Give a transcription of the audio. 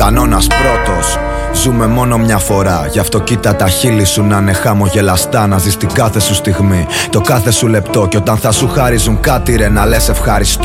κανόνας πρώτος. Ζούμε μόνο μια φορά, γι' αυτό κοίτα τα χείλη σου να είναι χαμογελαστά. Να ζεις την κάθε σου στιγμή, το κάθε σου λεπτό. Κι όταν θα σου χάριζουν κάτι ρε να λες ευχαριστώ.